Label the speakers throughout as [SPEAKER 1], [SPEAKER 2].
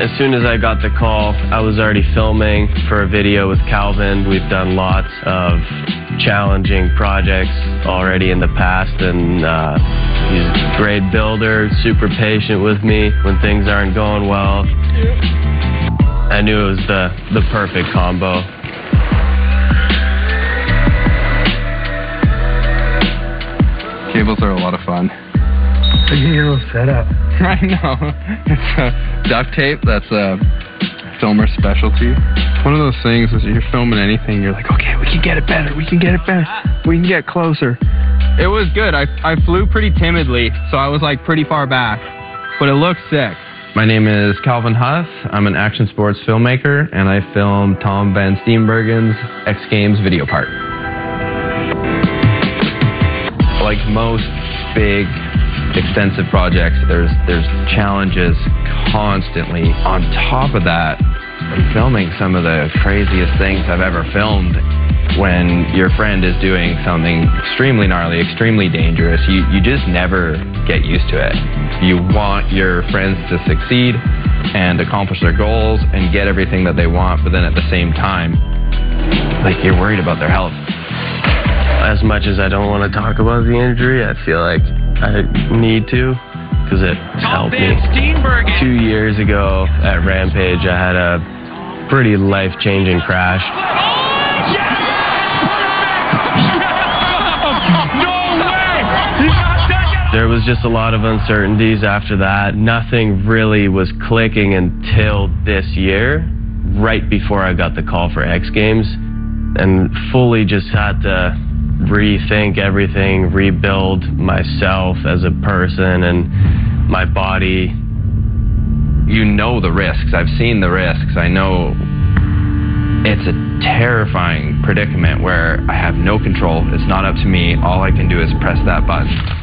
[SPEAKER 1] As soon as I got the call, I was already filming for a video with Calvin. We've done lots of challenging projects already in the past, and he's a great builder, super patient with me when things aren't going well. I knew it was the perfect combo.
[SPEAKER 2] Cables are a lot of fun.
[SPEAKER 3] Look at your little setup.
[SPEAKER 2] I know. It's duct tape. That's a filmer specialty. One of those things is you're filming anything, you're like, okay, we can get it better. We can get it better. We can get closer.
[SPEAKER 4] It was good. I flew pretty timidly, so I was like pretty far back, but it looked sick.
[SPEAKER 5] My name is Calvin Huth. I'm an action sports filmmaker, and I filmed Tom Van Steenbergen's X Games video part. Like most big, extensive projects, there's challenges constantly. On top of that, I'm filming some of the craziest things I've ever filmed. When your friend is doing something extremely gnarly, extremely dangerous, you just never get used to it. You want your friends to succeed and accomplish their goals and get everything that they want, but then at the same time, like, you're worried about their health.
[SPEAKER 1] As much as I don't want to talk about the injury, I feel like I need to, because it helped me. 2 years ago at Rampage, I had a pretty life-changing crash. There was just a lot of uncertainties after that. Nothing really was clicking until this year, right before I got the call for X Games, and fully just had to rethink everything, rebuild myself as a person and my body.
[SPEAKER 5] You know the risks. I've seen the risks. I know it's a terrifying predicament where I have no control. It's not up to me. All I can do is press that button.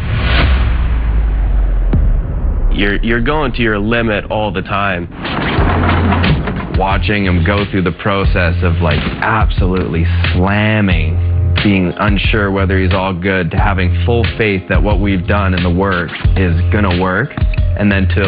[SPEAKER 1] You're going to your limit all the time.
[SPEAKER 5] Watching him go through the process of like absolutely slamming, being unsure whether he's all good, to having full faith that what we've done in the work is gonna work, and then to